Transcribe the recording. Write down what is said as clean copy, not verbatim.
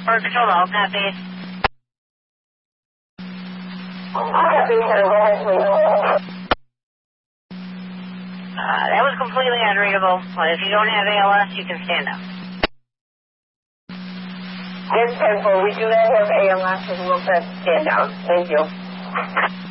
Bird Control, all copies. Copy, go ahead, please. That was completely unreadable, but if you don't have ALS, you can stand up. Yes, 10-4, we do not have ALS, and we'll stand down. Thank you.